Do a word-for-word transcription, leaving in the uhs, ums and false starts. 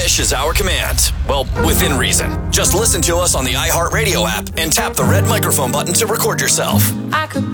wish is our command. Well, within reason. Just listen to us on the iHeartRadio app and tap the red microphone button to record yourself. I could